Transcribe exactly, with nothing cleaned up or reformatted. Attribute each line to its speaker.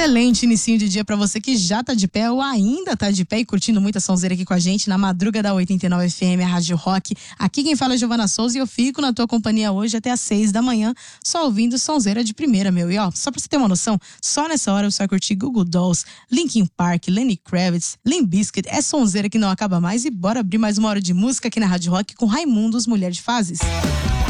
Speaker 1: Excelente inicinho de dia pra você que já tá de pé ou ainda tá de pé e curtindo muita sonzeira aqui com a gente na madruga da oitenta e nove F M, a Rádio Rock. Aqui quem fala é Giovana Souza e eu fico na tua companhia hoje até às seis da manhã, só ouvindo sonzeira de primeira, meu. E ó, só pra você ter uma noção, só nessa hora você vai curtir Google Dolls, Linkin Park, Lenny Kravitz, Limp Bizkit, é sonzeira que não acaba mais e bora abrir mais uma hora de música aqui na Rádio Rock com Raimundos, Mulher de Fases.